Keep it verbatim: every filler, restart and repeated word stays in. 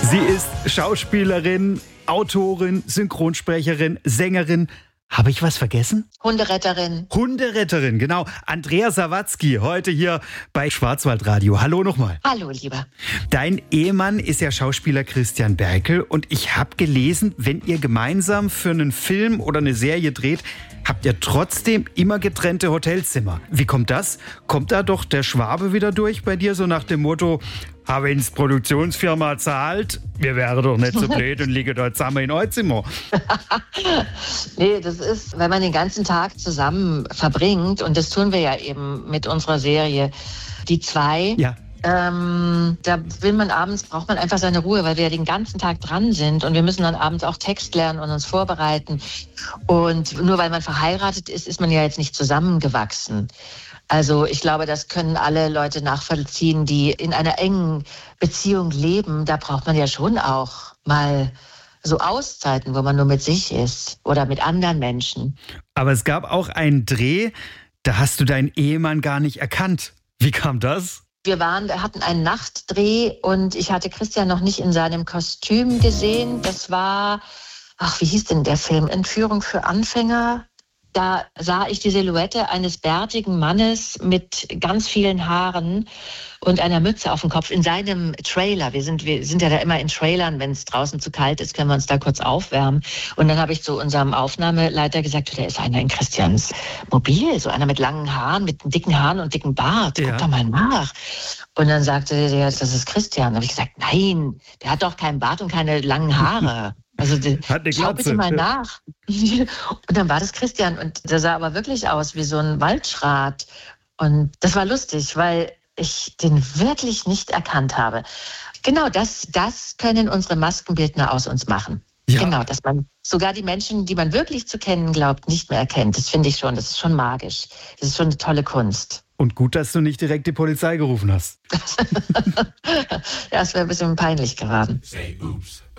Sie ist Schauspielerin, Autorin, Synchronsprecherin, Sängerin. Habe ich was vergessen? Hunderetterin. Hunderetterin, genau. Andrea Sawatzki, heute hier bei Schwarzwaldradio. Hallo nochmal. Hallo, Lieber. Dein Ehemann ist ja Schauspieler Christian Berkel und ich habe gelesen, wenn ihr gemeinsam für einen Film oder eine Serie dreht, habt ihr trotzdem immer getrennte Hotelzimmer. Wie kommt das? Kommt da doch der Schwabe wieder durch bei dir, so nach dem Motto, aber wenn's Produktionsfirma zahlt, wir wären doch nicht so blöd und liegen dort zusammen in euer Zimmer. Nee, das ist, wenn man den ganzen Tag zusammen verbringt, und das tun wir ja eben mit unserer Serie, die zwei, Ja. ähm, da will man abends, braucht man einfach seine Ruhe, weil wir ja den ganzen Tag dran sind und wir müssen dann abends auch Text lernen und uns vorbereiten. Und nur weil man verheiratet ist, ist man ja jetzt nicht zusammengewachsen. Also ich glaube, das können alle Leute nachvollziehen, die in einer engen Beziehung leben. Da braucht man ja schon auch mal so Auszeiten, wo man nur mit sich ist oder mit anderen Menschen. Aber es gab auch einen Dreh, da hast du deinen Ehemann gar nicht erkannt. Wie kam das? Wir waren, wir hatten einen Nachtdreh und ich hatte Christian noch nicht in seinem Kostüm gesehen. Das war, ach, wie hieß denn der Film? Entführung für Anfänger. Da sah ich die Silhouette eines bärtigen Mannes mit ganz vielen Haaren und einer Mütze auf dem Kopf in seinem Trailer. Wir sind, wir sind ja da immer in Trailern, wenn es draußen zu kalt ist, können wir uns da kurz aufwärmen. Und dann habe ich zu unserem Aufnahmeleiter gesagt, da ist einer in Christians Mobil, so einer mit langen Haaren, mit dicken Haaren und dicken Bart. Guck Ja. doch mal nach. Und dann sagte der, das ist Christian. Da habe ich gesagt, nein, der hat doch keinen Bart und keine langen Haare. Also Hat eine schau Glatze. bitte mal nach. Und dann war das Christian und der sah aber wirklich aus wie so ein Waldschrat. Und das war lustig, weil ich den wirklich nicht erkannt habe. Genau, das, das können unsere Maskenbildner aus uns machen. Ja. Genau, dass man sogar die Menschen, die man wirklich zu kennen glaubt, nicht mehr erkennt. Das finde ich schon, das ist schon magisch. Das ist schon eine tolle Kunst. Und gut, dass du nicht direkt die Polizei gerufen hast. Ja, es wäre ein bisschen peinlich geworden. Say oops.